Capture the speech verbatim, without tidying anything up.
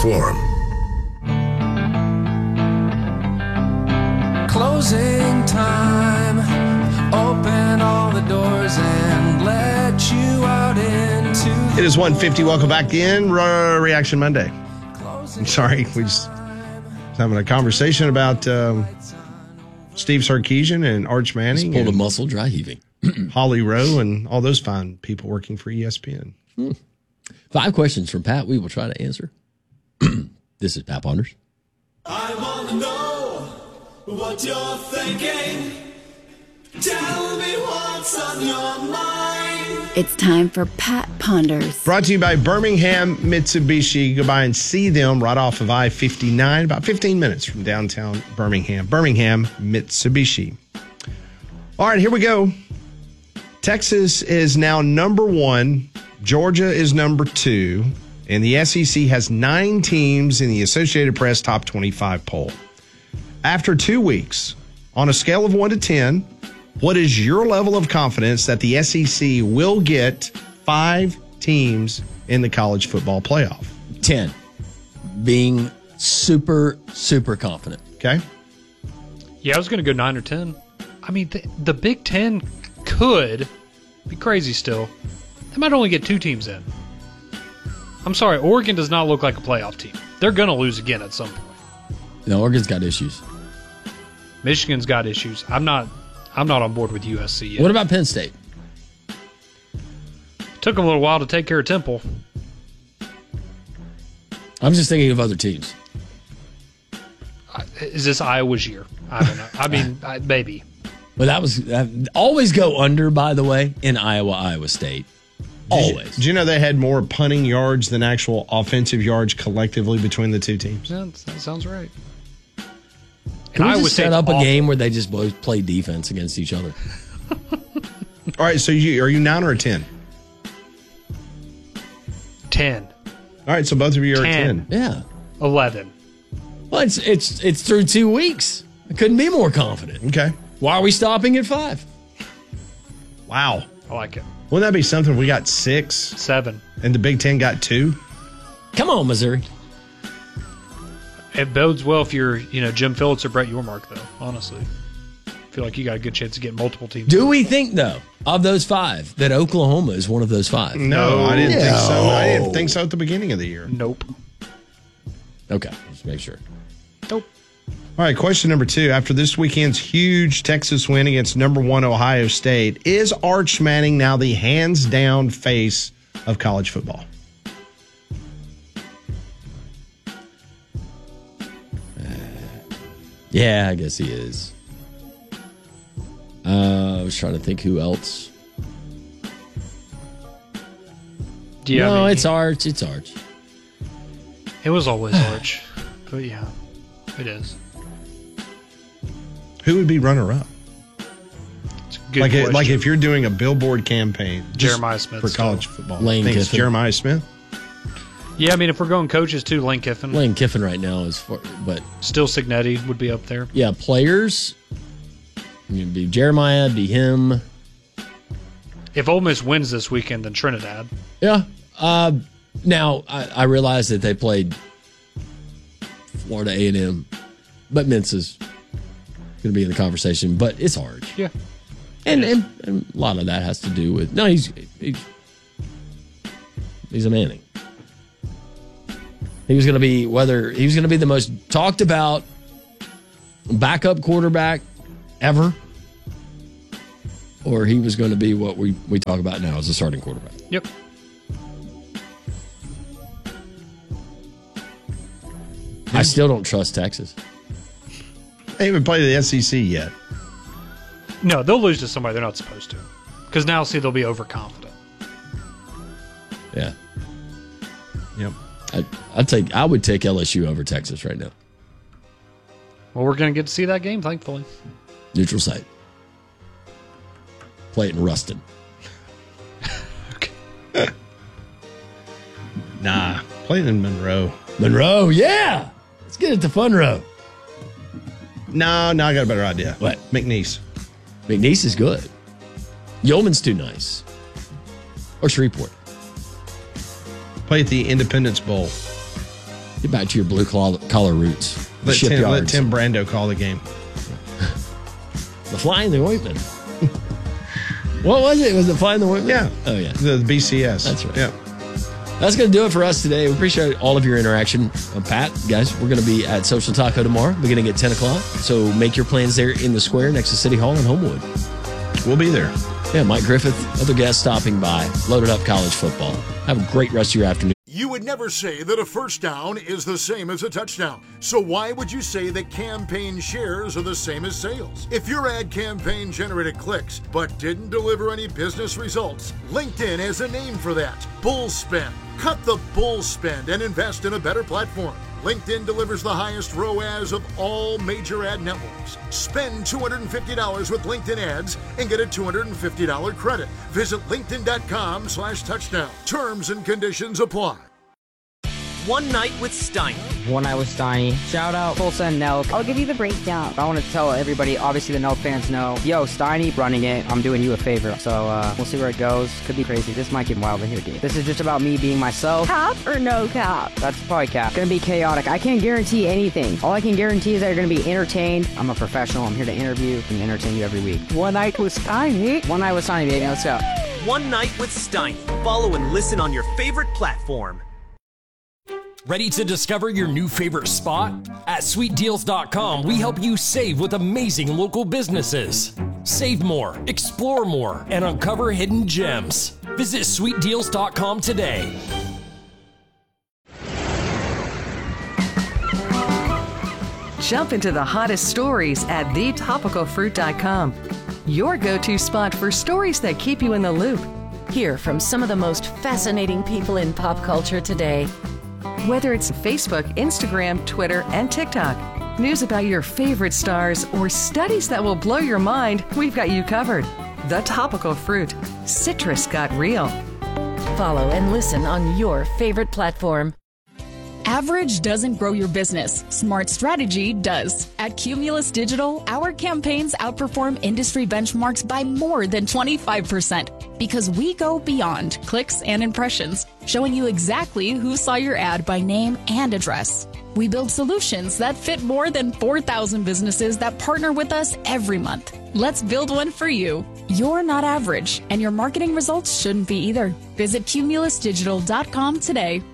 Forum. Closing time. Open all the doors and let you out into the It is one fifty. Welcome back in Re- Reaction Monday. I'm sorry, we just having a conversation about um, Steve Sarkisian and Arch Manning. Just pulled and a muscle dry heaving. Holly Rowe and all those fine people working for E S P N. Hmm. Five questions from Pat. We will try to answer. This is Pat Ponders. I want to know what you're thinking. Tell me what's on your mind. It's time for Pat Ponders. Brought to you by Birmingham Mitsubishi. Go by and see them right off of I fifty-nine, about fifteen minutes from downtown Birmingham. Birmingham Mitsubishi. All right, here we go. Texas is now number one. Georgia is number two. And the S E C has nine teams in the Associated Press Top twenty-five poll. After two weeks, on a scale of one to ten, what is your level of confidence that the S E C will get five teams in the college football playoff? ten. Being super, super confident. Okay. Yeah, I was going to go nine or ten. I mean, the, the Big Ten could be crazy still. They might only get two teams in. I'm sorry, Oregon does not look like a playoff team. They're going to lose again at some point. No, Oregon's got issues. Michigan's got issues. I'm not I'm not on board with U S C yet. What about Penn State? Took them a little while to take care of Temple. I'm just thinking of other teams. Is this Iowa's year? I don't know. I mean, I, maybe. But that was uh, always go under, by the way, in Iowa, Iowa State. Always. Do you know they had more punting yards than actual offensive yards collectively between the two teams? That, that sounds right. Can we just set up awful. a game where they just both play defense against each other? All right, so you, are you nine or a ten? ten. All right, so both of you are ten. ten. Yeah. eleven. Well, it's it's it's through two weeks. I couldn't be more confident. Okay. Why are we stopping at five? Wow. I like it. Wouldn't that be something if we got six? Seven. And the Big Ten got two? Come on, Missouri. It bodes well if you're, you know, Jim Phillips or Brett Yormark, though, honestly. I feel like you got a good chance of getting multiple teams. Do we think, though, of those five, that Oklahoma is one of those five? No, I didn't think so. I didn't think so at the beginning of the year. Nope. Okay, let's make sure. Nope. All right, question number two. After this weekend's huge Texas win against number one Ohio State, is Arch Manning now the hands-down face of college football? Yeah, I guess he is. Uh, I was trying to think who else. Yeah, no, I mean, it's Arch. It's Arch. It was always Arch. But yeah, it is. Who would be runner-up? It's a good Like, question. like if you're doing a billboard campaign just Jeremiah Smith for still. college football. Lane I think it's Kiffin. Jeremiah Smith. Yeah, I mean, if we're going coaches too, Lane Kiffin. Lane Kiffin right now is, for, but Still Signetti would be up there. yeah, players. It'd be Jeremiah, it'd be him. If Ole Miss wins this weekend, then Trinidad. Yeah. Uh, now I, I realize that they played Florida A and M, but Mensa's going to be in the conversation. But it's hard. Yeah. And, and and a lot of that has to do with no, he's he's, he's a Manning. He was going to be whether he was going to be the most talked about backup quarterback ever, or he was going to be what we, we talk about now as a starting quarterback. Yep. I still don't trust Texas. They haven't played the S E C yet. No, they'll lose to somebody they're not supposed to. Because now, see, they'll be overconfident. Yeah. Yep. I, I'd take. I would take L S U over Texas right now. Well, we're going to get to see that game, thankfully. Neutral site. Play it in Ruston. Nah, play it in Monroe. Monroe, yeah. Let's get it to Funroe. No, no, I got a better idea. What? McNeese. McNeese is good. Yeoman's too nice. Or Shreveport. Play at the Independence Bowl. Get back to your blue collar roots. The Let Tim, let shipyards. Tim Brando call the game. The fly in the ointment. What was it? Was it fly in the ointment? Yeah. Oh, yeah. The B C S. That's right. Yeah. That's going to do it for us today. We appreciate all of your interaction. Uh, Pat, guys, we're going to be at Social Taco tomorrow, beginning at ten o'clock. So make your plans there in the square next to City Hall in Homewood. We'll be there. Yeah, Mike Griffith, other guests stopping by. Loaded up college football. Have a great rest of your afternoon. You would never say that a first down is the same as a touchdown. So why would you say that campaign shares are the same as sales? If your ad campaign generated clicks but didn't deliver any business results, LinkedIn has a name for that. Bull spend. Cut the bull spend and invest in a better platform. LinkedIn delivers the highest R O A S of all major ad networks. Spend two hundred fifty dollars with LinkedIn ads and get a two hundred fifty dollars credit. Visit linkedin.com slash touchdown. Terms and conditions apply. One Night with Steiny. One Night with Steiny. Shout out Tulsa and Nelk. I'll give you the breakdown. I want to tell everybody, obviously the Nelk fans know, yo, Steiny running it. I'm doing you a favor. So uh, we'll see where it goes. Could be crazy. This might get wild in here, dude. This is just about me being myself. Cap or no cap? That's probably cap. Gonna be chaotic. I can't guarantee anything. All I can guarantee is that you're gonna be entertained. I'm a professional. I'm here to interview and entertain you every week. One Night with Steiny. One Night with Steiny, baby. Let's go. One Night with Steiny. Follow and listen on your favorite platform. Ready to discover your new favorite spot? At sweet deals dot com, we help you save with amazing local businesses. Save more, explore more, and uncover hidden gems. Visit sweet deals dot com today. Jump into the hottest stories at the topical fruit dot com. Your go-to spot for stories that keep you in the loop. Hear from some of the most fascinating people in pop culture today. Whether it's Facebook, Instagram, Twitter, and TikTok, news about your favorite stars, or studies that will blow your mind, we've got you covered. The Topical Fruit. Citrus got real. Follow and listen on your favorite platform. Average doesn't grow your business. Smart strategy does. At Cumulus Digital, our campaigns outperform industry benchmarks by more than twenty-five percent because we go beyond clicks and impressions, showing you exactly who saw your ad by name and address. We build solutions that fit more than four thousand businesses that partner with us every month. Let's build one for you. You're not average, and your marketing results shouldn't be either. Visit cumulus digital dot com today.